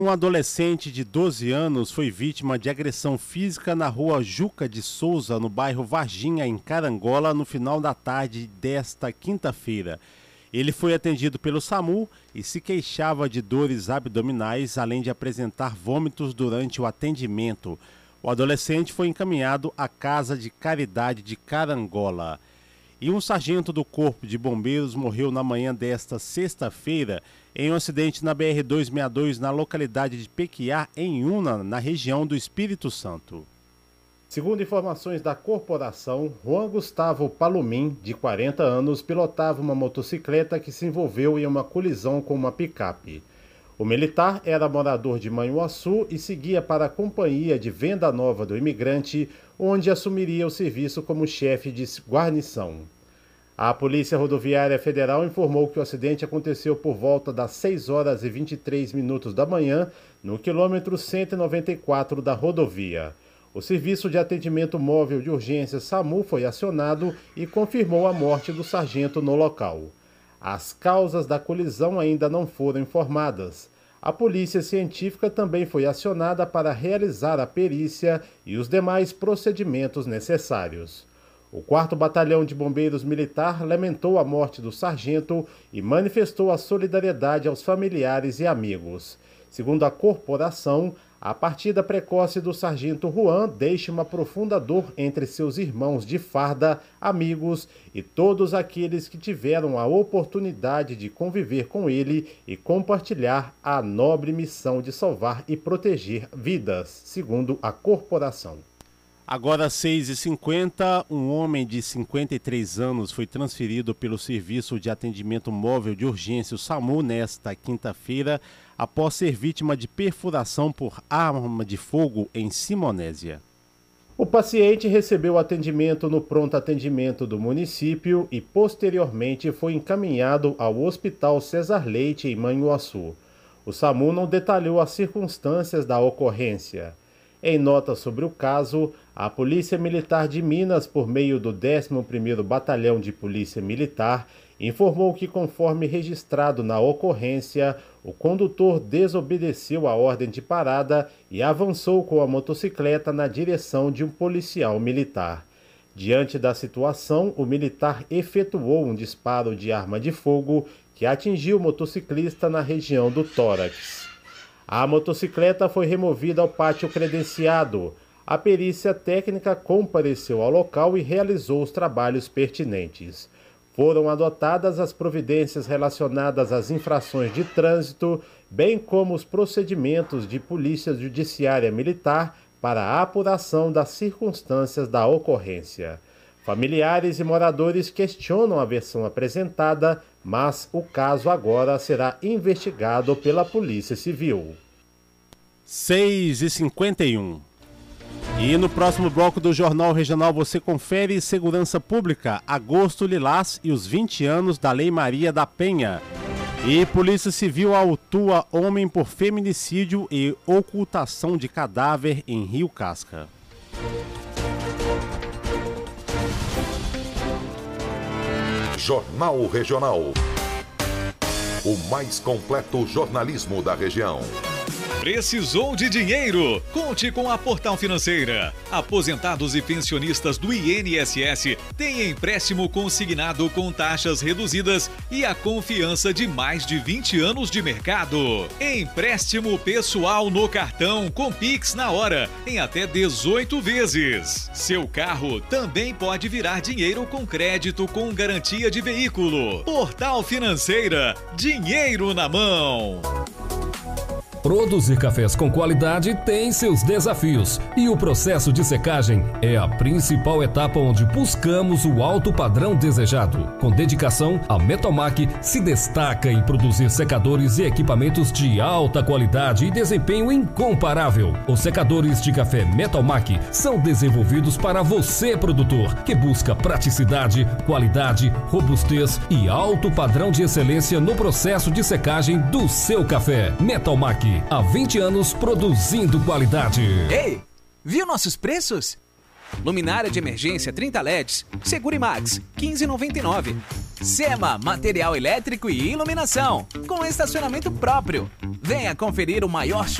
Um adolescente de 12 anos foi vítima de agressão física na rua Juca de Souza, no bairro Varginha, em Carangola, no final da tarde desta quinta-feira. Ele foi atendido pelo SAMU e se queixava de dores abdominais, além de apresentar vômitos durante o atendimento. O adolescente foi encaminhado à Casa de Caridade de Carangola. E um sargento do Corpo de Bombeiros morreu na manhã desta sexta-feira em um acidente na BR-262 na localidade de Pequiá, em Una, na região do Espírito Santo. Segundo informações da corporação, Juan Gustavo Palomim, de 40 anos, pilotava uma motocicleta que se envolveu em uma colisão com uma picape. O militar era morador de Manhuaçu e seguia para a Companhia de Venda Nova do Imigrante, onde assumiria o serviço como chefe de guarnição. A Polícia Rodoviária Federal informou que o acidente aconteceu por volta das 6 horas e 23 minutos da manhã, no quilômetro 194 da rodovia. O Serviço de Atendimento Móvel de Urgência SAMU foi acionado e confirmou a morte do sargento no local. As causas da colisão ainda não foram informadas. A Polícia Científica também foi acionada para realizar a perícia e os demais procedimentos necessários. O 4º Batalhão de Bombeiros Militar lamentou a morte do sargento e manifestou a solidariedade aos familiares e amigos. Segundo a corporação, a partida precoce do sargento Juan deixa uma profunda dor entre seus irmãos de farda, amigos e todos aqueles que tiveram a oportunidade de conviver com ele e compartilhar a nobre missão de salvar e proteger vidas, segundo a corporação. Agora, às 6h50, um homem de 53 anos foi transferido pelo Serviço de Atendimento Móvel de Urgência, o SAMU, nesta quinta-feira, após ser vítima de perfuração por arma de fogo em Simonésia. O paciente recebeu atendimento no pronto atendimento do município e, posteriormente, foi encaminhado ao Hospital Cesar Leite, em Manhuaçu. O SAMU não detalhou as circunstâncias da ocorrência. Em nota sobre o caso, a Polícia Militar de Minas, por meio do 11º Batalhão de Polícia Militar, informou que, conforme registrado na ocorrência, o condutor desobedeceu a ordem de parada e avançou com a motocicleta na direção de um policial militar. Diante da situação, o militar efetuou um disparo de arma de fogo que atingiu o motociclista na região do tórax. A motocicleta foi removida ao pátio credenciado. A perícia técnica compareceu ao local e realizou os trabalhos pertinentes. Foram adotadas as providências relacionadas às infrações de trânsito, bem como os procedimentos de Polícia Judiciária Militar para a apuração das circunstâncias da ocorrência. Familiares e moradores questionam a versão apresentada, mas o caso agora será investigado pela Polícia Civil. 6h51. E no próximo bloco do Jornal Regional você confere Segurança Pública, Agosto Lilás e os 20 anos da Lei Maria da Penha. E Polícia Civil autua homem por feminicídio e ocultação de cadáver em Rio Casca. Jornal Regional. O mais completo jornalismo da região. Precisou de dinheiro? Conte com a Portal Financeira. Aposentados e pensionistas do INSS têm empréstimo consignado com taxas reduzidas e a confiança de mais de 20 anos de mercado. Empréstimo pessoal no cartão com Pix na hora, em até 18 vezes. Seu carro também pode virar dinheiro com crédito com garantia de veículo. Portal Financeira, dinheiro na mão. Produzir cafés com qualidade tem seus desafios e o processo de secagem é a principal etapa onde buscamos o alto padrão desejado. Com dedicação, a Metalmac se destaca em produzir secadores e equipamentos de alta qualidade e desempenho incomparável. Os secadores de café Metalmac são desenvolvidos para você, produtor, que busca praticidade, qualidade, robustez e alto padrão de excelência no processo de secagem do seu café. Metalmac, há 20 anos produzindo qualidade. Ei, viu nossos preços? Luminária de emergência 30 LEDs, Segurimax, R$ 15,99. SEMA, material elétrico e iluminação, com estacionamento próprio. Venha conferir o maior